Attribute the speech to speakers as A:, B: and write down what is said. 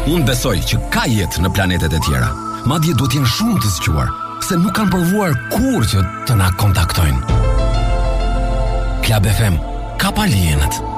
A: Unë besoj që ka jetë në planetet e tjera. Madje do t'jenë shumë të zgjuar, se nuk kanë provuar kur që të na kontaktojnë. Klab FM, ka paljenët.